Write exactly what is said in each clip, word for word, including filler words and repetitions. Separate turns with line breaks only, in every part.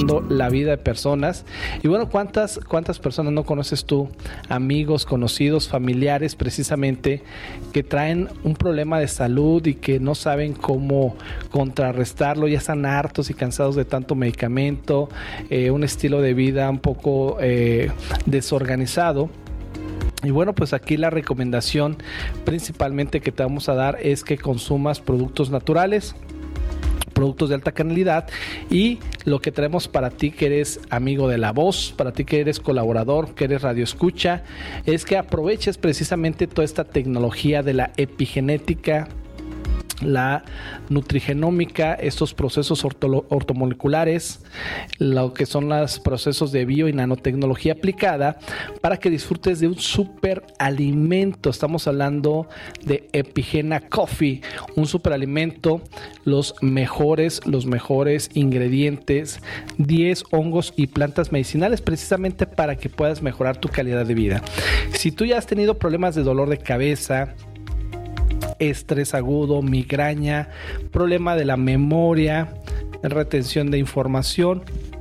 transformando la vida de personas. Y bueno, ¿cuántas, cuántas personas no conoces tú? Amigos, conocidos, familiares, precisamente, que traen un problema de salud y que no saben cómo contrarrestarlo, ya están hartos y cansados de tanto medicamento, eh, un estilo de vida un poco eh, desorganizado. Y bueno, pues aquí la recomendación principalmente que te vamos a dar es que consumas productos naturales, productos de alta calidad, y lo que traemos para ti que eres amigo de La Voz, para ti que eres colaborador, que eres radioescucha, es que aproveches precisamente toda esta tecnología de la epigenética, la nutrigenómica, estos procesos orto, ortomoleculares, lo que son los procesos de bio y nanotecnología aplicada, para que disfrutes de un superalimento. Estamos hablando de Epigena Coffee, un superalimento, los mejores, los mejores ingredientes, diez hongos y plantas medicinales, precisamente para que puedas mejorar tu calidad de vida. Si tú ya has tenido problemas de dolor de cabeza, estrés agudo, migraña, problema de la memoria, retención de información,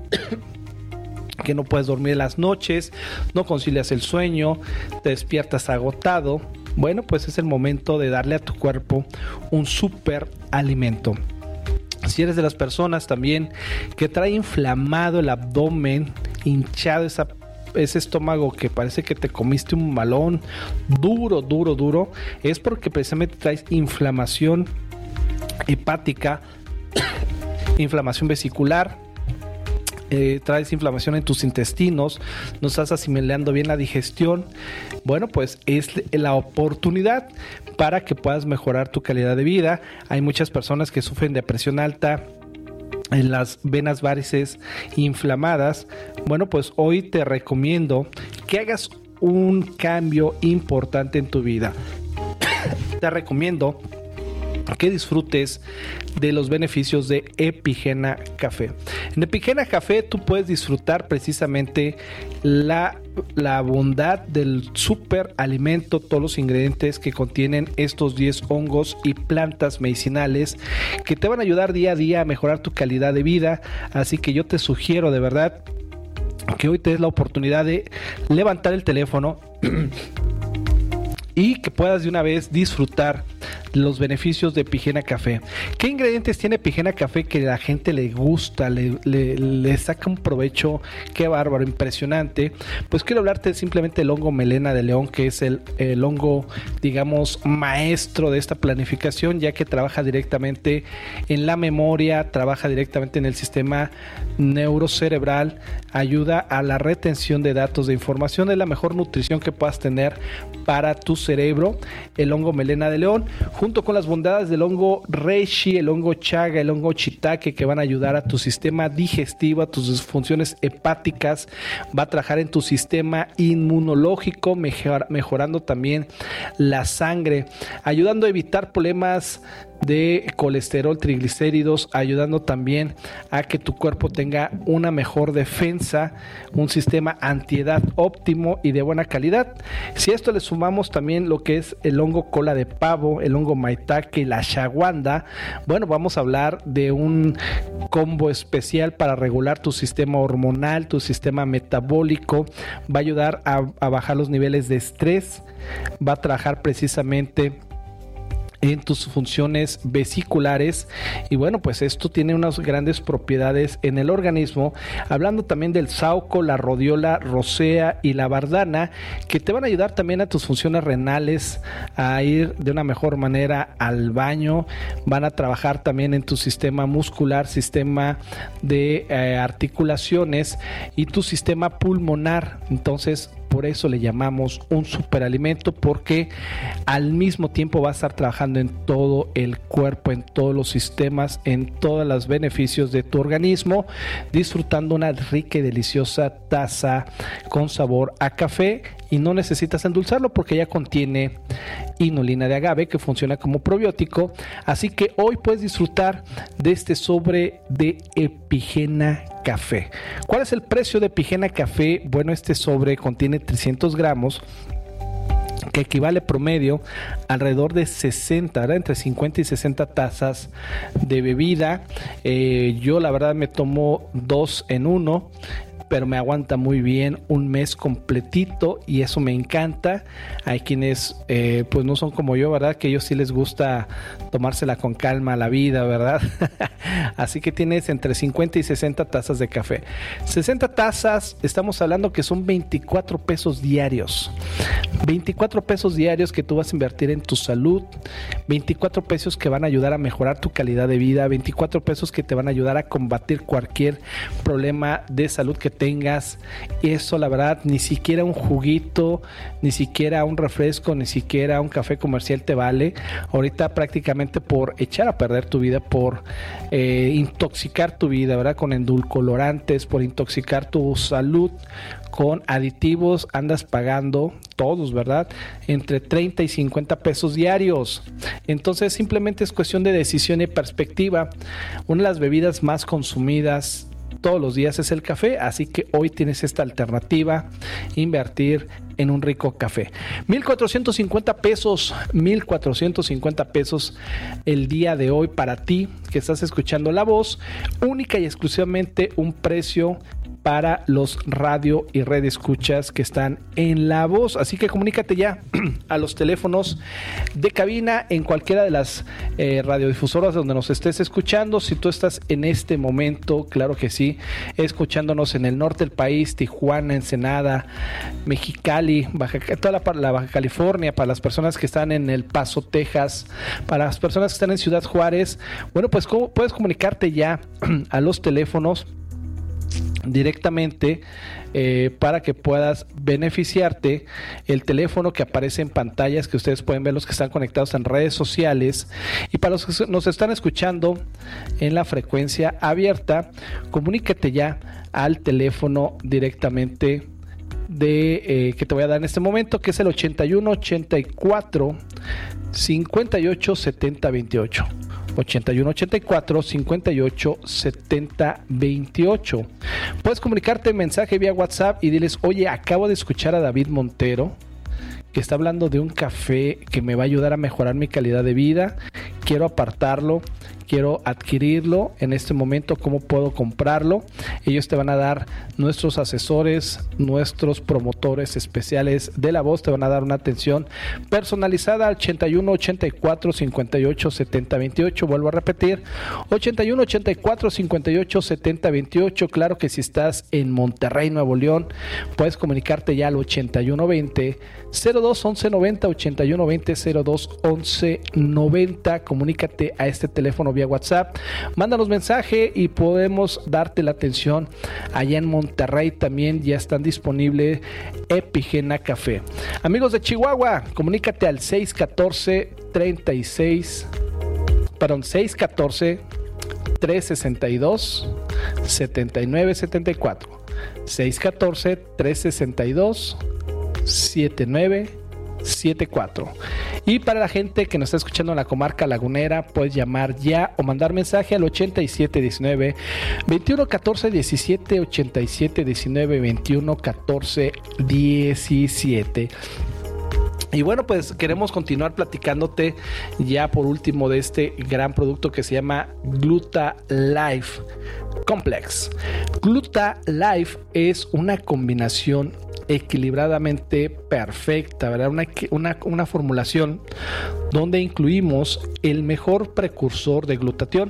que no puedes dormir en las noches, no concilias el sueño, te despiertas agotado, bueno, pues es el momento de darle a tu cuerpo un super alimento. Si eres de las personas también que trae inflamado el abdomen, hinchado esa ese estómago que parece que te comiste un balón duro, duro, duro, es porque precisamente traes inflamación hepática, inflamación vesicular, eh, traes inflamación en tus intestinos, no estás asimilando bien la digestión. Bueno, pues es la oportunidad para que puedas mejorar tu calidad de vida. Hay muchas personas que sufren de presión alta, en las venas varices inflamadas. Bueno, pues hoy te recomiendo que hagas un cambio importante en tu vida. Te recomiendo que disfrutes de los beneficios de Epigena Café. En Epigena Café tú puedes disfrutar precisamente la, la bondad del super alimento, todos los ingredientes que contienen estos diez hongos y plantas medicinales que te van a ayudar día a día a mejorar tu calidad de vida. Así que yo te sugiero de verdad que hoy te des la oportunidad de levantar el teléfono y que puedas de una vez disfrutar los beneficios de Epigena Café. ¿Qué ingredientes tiene Epigena Café que a la gente le gusta, le, le, le saca un provecho? Qué bárbaro, impresionante. Pues quiero hablarte simplemente del hongo melena de león, que es el, el hongo, digamos, maestro de esta planificación, ya que trabaja directamente en la memoria, trabaja directamente en el sistema neurocerebral, ayuda a la retención de datos de información, es la mejor nutrición que puedas tener para tu cerebro, el hongo melena de león, junto con las bondades del hongo reishi, el hongo chaga, el hongo shiitake, que van a ayudar a tu sistema digestivo, a tus funciones hepáticas, va a trabajar en tu sistema inmunológico, mejor, mejorando también la sangre, ayudando a evitar problemas de colesterol, triglicéridos, ayudando también a que tu cuerpo tenga una mejor defensa, un sistema antiedad óptimo y de buena calidad. Si a esto le sumamos también lo que es el hongo cola de pavo, el hongo maitake y la ashwagandha, bueno, vamos a hablar de un combo especial para regular tu sistema hormonal, tu sistema metabólico, va a ayudar a, a bajar los niveles de estrés, va a trabajar precisamente en tus funciones vesiculares, y bueno, pues esto tiene unas grandes propiedades en el organismo, hablando también del saúco, la rodiola rosea y la bardana, que te van a ayudar también a tus funciones renales a ir de una mejor manera al baño, van a trabajar también en tu sistema muscular, sistema de eh, articulaciones y tu sistema pulmonar. Entonces, por eso le llamamos un superalimento, porque al mismo tiempo va a estar trabajando en todo el cuerpo, en todos los sistemas, en todos los beneficios de tu organismo, disfrutando una rica y deliciosa taza con sabor a café, y no necesitas endulzarlo porque ya contiene inulina de agave, que funciona como probiótico. Así que hoy puedes disfrutar de este sobre de Epigena Café. ¿Cuál es el precio de Epigena Café? Bueno, este sobre contiene trescientos gramos que equivale promedio alrededor de sesenta, ¿verdad? Entre cincuenta y sesenta tazas de bebida. Eh, yo la verdad me tomo dos en uno, pero me aguanta muy bien un mes completito y eso me encanta. Hay quienes eh, pues no son como yo, ¿verdad? Que a ellos sí les gusta tomársela con calma la vida, ¿verdad? Así que tienes entre cincuenta y sesenta tazas de café. sesenta tazas, estamos hablando que son veinticuatro pesos diarios. veinticuatro pesos diarios que tú vas a invertir en tu salud. veinticuatro pesos que van a ayudar a mejorar tu calidad de vida. veinticuatro pesos que te van a ayudar a combatir cualquier problema de salud que tengas. Eso la verdad, ni siquiera un juguito, ni siquiera un refresco, ni siquiera un café comercial te vale ahorita prácticamente por echar a perder tu vida, por eh, intoxicar tu vida, ¿verdad? Con endulcorantes, por intoxicar tu salud con aditivos. Andas pagando todos, ¿verdad? Entre treinta y cincuenta pesos diarios. Entonces simplemente es cuestión de decisión y perspectiva. Una de las bebidas más consumidas todos los días es el café, así que hoy tienes esta alternativa: invertir en un rico café. mil cuatrocientos cincuenta pesos, mil cuatrocientos cincuenta pesos el día de hoy para ti que estás escuchando La Voz, única y exclusivamente un precio para los radio y red escuchas que están en La Voz. Así que comunícate ya a los teléfonos de cabina en cualquiera de las eh, radiodifusoras donde nos estés escuchando. Si tú estás en este momento, claro que sí, escuchándonos en el norte del país, Tijuana, Ensenada, Mexicali, Baja, toda la, la Baja California, para las personas que están en El Paso, Texas, para las personas que están en Ciudad Juárez, bueno, pues ¿cómo puedes comunicarte ya a los teléfonos directamente eh, para que puedas beneficiarte? El teléfono que aparece en pantallas, que ustedes pueden ver los que están conectados en redes sociales, y para los que nos están escuchando en la frecuencia abierta, comunícate ya al teléfono directamente de eh, que te voy a dar en este momento, que es el ochenta y uno ochenta y cuatro cincuenta y ocho setenta veintiocho. ochenta y uno ochenta y cuatro cincuenta y ocho setenta veintiocho. Puedes comunicarte en mensaje vía WhatsApp y diles: oye, acabo de escuchar a David Montero que está hablando de un café que me va a ayudar a mejorar mi calidad de vida. Quiero apartarlo, quiero adquirirlo en este momento. ¿Cómo puedo comprarlo? Ellos te van a dar, nuestros asesores, nuestros promotores especiales de La Voz te van a dar una atención personalizada al ochenta y uno ochenta y cuatro cincuenta y ocho setenta veintiocho. Vuelvo a repetir, ochenta y uno ochenta y cuatro cincuenta y ocho setenta veintiocho. Claro que si estás en Monterrey, Nuevo León, puedes comunicarte ya al ochenta y uno veinte cero dos once noventa, ochenta y uno veinte cero dos once noventa. Comunícate a este teléfono vía WhatsApp, mándanos mensaje y podemos darte la atención. Allá en Monterrey también ya están disponibles Epigena Café. Amigos de Chihuahua, comunícate al seis catorce treinta y seis, perdón, seis catorce tres sesenta y dos setenta y nueve setenta y cuatro, seis catorce tres sesenta y dos setenta y nueve setenta y cuatro. Y para la gente que nos está escuchando en la comarca lagunera, puedes llamar ya o mandar mensaje al ochenta y siete diecinueve veintiuno catorce diecisiete, ochenta y siete diecinueve veintiuno catorce diecisiete. Y bueno, pues queremos continuar platicándote ya por último de este gran producto que se llama Gluta Life Complex. Gluta Life es una combinación equilibradamente perfecta, ¿verdad? Una, una, una formulación donde incluimos el mejor precursor de glutatión.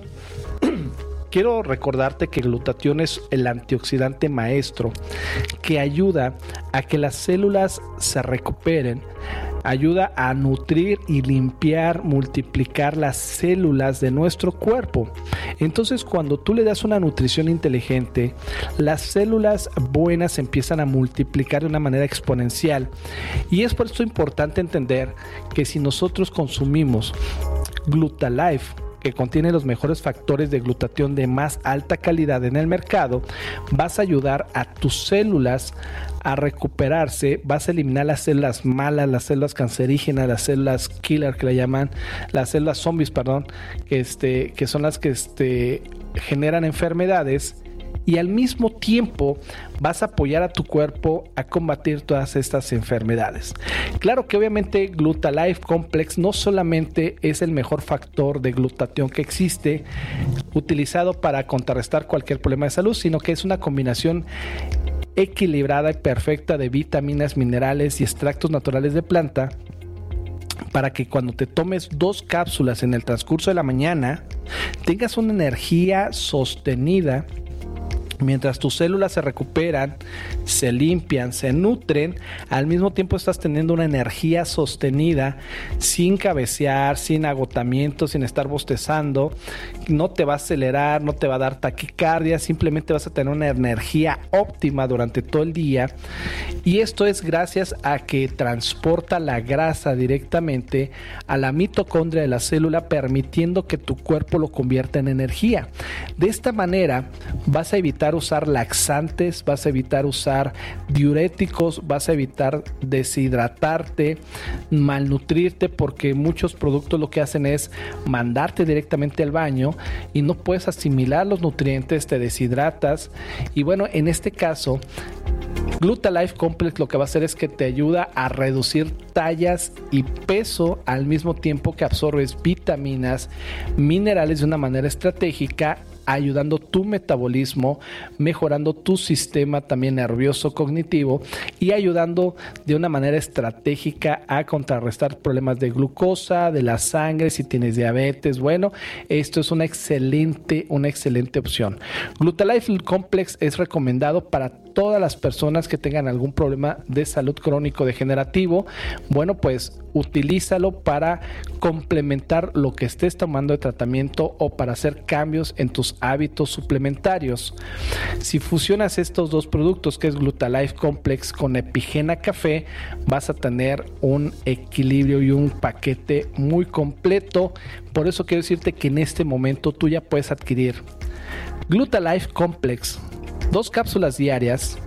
Quiero recordarte que el glutatión es el antioxidante maestro que ayuda a que las células se recuperen, ayuda a nutrir y limpiar, multiplicar las células de nuestro cuerpo. Entonces, cuando tú le das una nutrición inteligente, las células buenas empiezan a multiplicar de una manera exponencial. Y es por esto importante entender que si nosotros consumimos Glutalife, que contiene los mejores factores de glutatión de más alta calidad en el mercado, vas a ayudar a tus células a recuperarse, vas a eliminar las células malas, las células cancerígenas, las células killer que le llaman, las células zombies, perdón, que, este, que son las que este, generan enfermedades, y al mismo tiempo vas a apoyar a tu cuerpo a combatir todas estas enfermedades. Claro que obviamente Glutalife Complex no solamente es el mejor factor de glutatión que existe utilizado para contrarrestar cualquier problema de salud, sino que es una combinación equilibrada y perfecta de vitaminas, minerales y extractos naturales de planta para que cuando te tomes dos cápsulas en el transcurso de la mañana tengas una energía sostenida mientras tus células se recuperan, se limpian, se nutren. Al mismo tiempo estás teniendo una energía sostenida sin cabecear, sin agotamiento, sin estar bostezando. No te va a acelerar, no te va a dar taquicardia, simplemente vas a tener una energía óptima durante todo el día. Y esto es gracias a que transporta la grasa directamente a la mitocondria de la célula, permitiendo que tu cuerpo lo convierta en energía. De esta manera vas a evitar usar laxantes, vas a evitar usar diuréticos, vas a evitar deshidratarte, malnutrirte, porque muchos productos lo que hacen es mandarte directamente al baño y no puedes asimilar los nutrientes, te deshidratas. Y bueno, en este caso Glutalife Complex lo que va a hacer es que te ayuda a reducir tallas y peso al mismo tiempo que absorbes vitaminas, minerales de una manera estratégica, ayudando tu metabolismo, mejorando tu sistema también nervioso cognitivo y ayudando de una manera estratégica a contrarrestar problemas de glucosa, de la sangre, si tienes diabetes. Bueno, esto es una excelente, una excelente opción. Glutalife Complex es recomendado para todas las personas que tengan algún problema de salud crónico degenerativo. Bueno, pues utilízalo para complementar lo que estés tomando de tratamiento o para hacer cambios en tus hábitos suplementarios. Si fusionas estos dos productos, que es Glutalife Complex con Epigena Café, vas a tener un equilibrio y un paquete muy completo. Por eso quiero decirte que en este momento tú ya puedes adquirir Glutalife Complex, dos cápsulas diarias,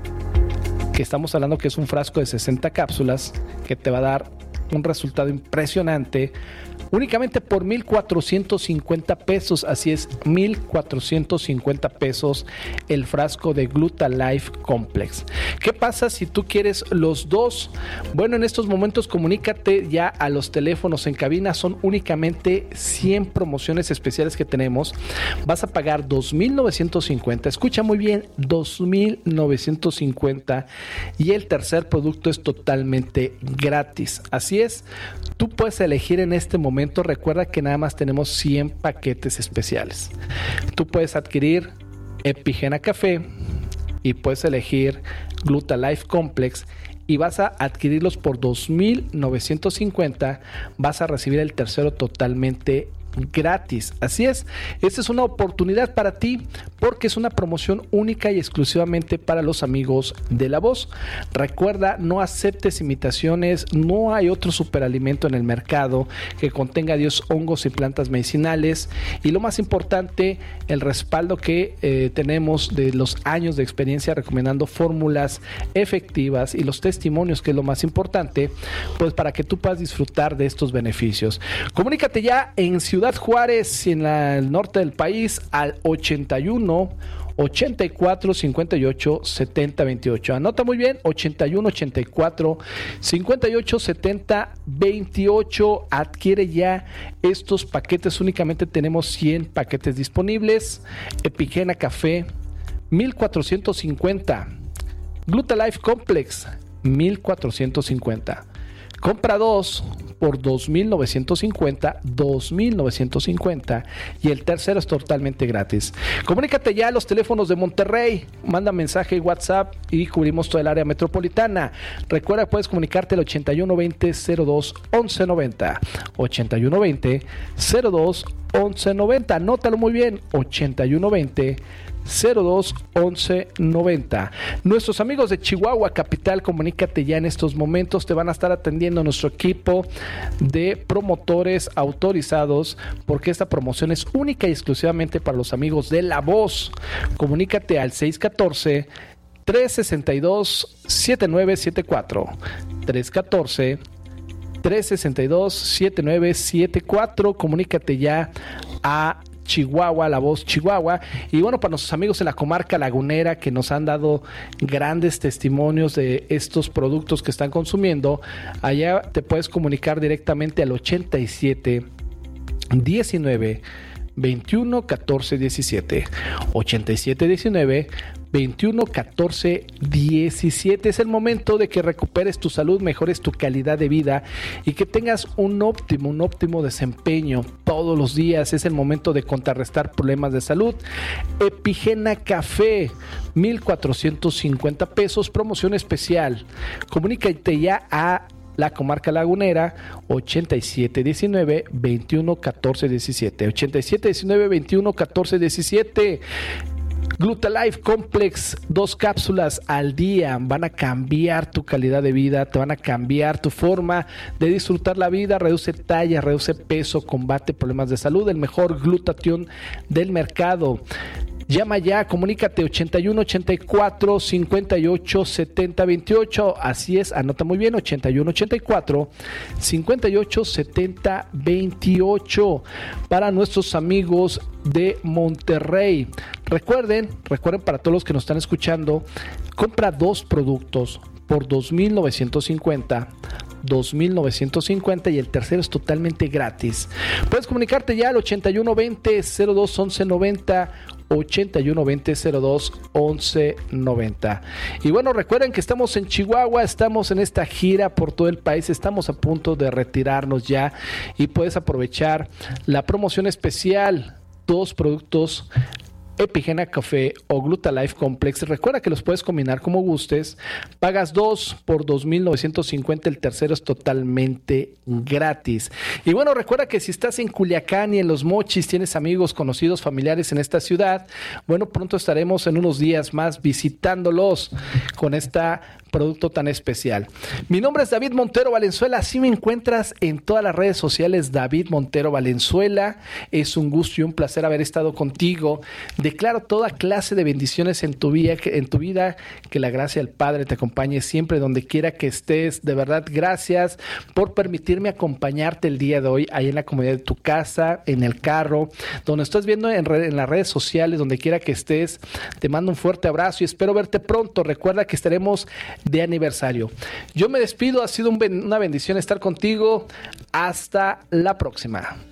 que estamos hablando que es un frasco de sesenta cápsulas, que te va a dar un resultado impresionante únicamente por mil cuatrocientos cincuenta pesos. Así es, mil cuatrocientos cincuenta pesos el frasco de Glutalife Complex. ¿Qué pasa si tú quieres los dos? Bueno, en estos momentos comunícate ya a los teléfonos en cabina. Son únicamente cien promociones especiales que tenemos. Vas a pagar dos mil novecientos cincuenta. Escucha muy bien, dos mil novecientos cincuenta, y el tercer producto es totalmente gratis. Así es, tú puedes elegir en este momento. Recuerda que nada más tenemos cien paquetes especiales. Tú puedes adquirir Epigena Café y puedes elegir Glutalife Complex y vas a adquirirlos por dos mil novecientos cincuenta. Vas a recibir el tercero totalmente gratis. Así es, esta es una oportunidad para ti porque es una promoción única y exclusivamente para los amigos de La Voz. Recuerda, no aceptes imitaciones. No hay otro superalimento en el mercado que contenga diez hongos y plantas medicinales, y lo más importante, el respaldo que eh, tenemos de los años de experiencia recomendando fórmulas efectivas y los testimonios, que es lo más importante, pues para que tú puedas disfrutar de estos beneficios. Comunícate ya en Ciudad Juárez, en la, el norte del país, al ochenta y uno ochenta y cuatro cincuenta y ocho setenta veintiocho. Anota muy bien, ochenta y uno ochenta y cuatro cincuenta y ocho setenta veintiocho. Adquiere ya estos paquetes. Únicamente tenemos cien paquetes disponibles. Epigena Café, mil cuatrocientos cincuenta. Glutalife Complex, mil cuatrocientos cincuenta. Compra dos por dos mil novecientos cincuenta, dos mil novecientos cincuenta, y el tercero es totalmente gratis. Comunícate ya a los teléfonos de Monterrey, manda mensaje y WhatsApp y cubrimos toda el área metropolitana. Recuerda, puedes comunicarte al ochenta y uno veinte cero dos once noventa, ochenta y uno veinte cero dos once noventa. Anótalo muy bien, ochenta y uno veinte cero dos once noventa. Nuestros amigos de Chihuahua capital, comunícate ya en estos momentos. Te van a estar atendiendo nuestro equipo de promotores autorizados, porque esta promoción es única y exclusivamente para los amigos de La Voz. Comunícate al seis uno cuatro tres seis dos siete nueve siete cuatro, tres uno cuatro tres seis dos siete nueve siete cuatro. Comunícate ya a Chihuahua, La Voz Chihuahua. Y bueno, para nuestros amigos en la comarca lagunera que nos han dado grandes testimonios de estos productos que están consumiendo, allá te puedes comunicar directamente al ochenta y siete diecinueve veintiuno catorce diecisiete. ochenta y siete diecinueve veintiuno catorce diecisiete. Es el momento de que recuperes tu salud, mejores tu calidad de vida y que tengas un óptimo, un óptimo desempeño todos los días. Es el momento de contrarrestar problemas de salud. Epigena Café, mil cuatrocientos cincuenta pesos, promoción especial. Comunícate ya a la comarca lagunera, ochenta y siete diecinueve veintiuno catorce diecisiete. ochenta y siete diecinueve veintiuno catorce diecisiete. Glutalife Complex, dos cápsulas al día, van a cambiar tu calidad de vida, te van a cambiar tu forma de disfrutar la vida. Reduce talla, reduce peso, combate problemas de salud, el mejor glutatión del mercado. Llama ya, comunícate ochenta y uno ochenta y cuatro cincuenta y ocho setenta veintiocho. Así es, anota muy bien, ochenta y uno ochenta y cuatro cincuenta y ocho setenta veintiocho. Para nuestros amigos de Monterrey. Recuerden, recuerden para todos los que nos están escuchando, compra dos productos por dos mil novecientos cincuenta. dos mil novecientos cincuenta y el tercero es totalmente gratis. Puedes comunicarte ya al ochenta y uno veinte cero dos once noventa, ochenta y uno veinte cero dos once noventa. Y bueno, recuerden que estamos en Chihuahua, estamos en esta gira por todo el país, estamos a punto de retirarnos ya y puedes aprovechar la promoción especial, dos productos Epigena Café o Glutalife Complex. Recuerda que los puedes combinar como gustes. Pagas dos por dos mil novecientos cincuenta. El tercero es totalmente gratis. Y bueno, recuerda que si estás en Culiacán y en Los Mochis, tienes amigos, conocidos, familiares en esta ciudad, bueno, pronto estaremos en unos días más visitándolos con esta producto tan especial. Mi nombre es David Montero Valenzuela, así me encuentras en todas las redes sociales, David Montero Valenzuela. Es un gusto y un placer haber estado contigo. Declaro toda clase de bendiciones en tu vida, en tu vida, que la gracia del Padre te acompañe siempre donde quiera que estés. De verdad, gracias por permitirme acompañarte el día de hoy ahí en la comodidad de tu casa, en el carro, donde estás viendo en, red, en las redes sociales, donde quiera que estés. Te mando un fuerte abrazo y espero verte pronto. Recuerda que estaremos de aniversario. Yo me despido, ha sido un ben- una bendición estar contigo. Hasta la próxima.